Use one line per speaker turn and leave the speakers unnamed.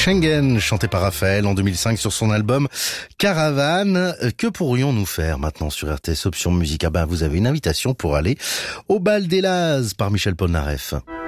Schengen, chanté par Raphaël en 2005 sur son album Caravane. Que pourrions-nous faire maintenant sur RTS Option Musique? Vous avez une invitation pour aller au Bal des Lazes par Michel Polnareff.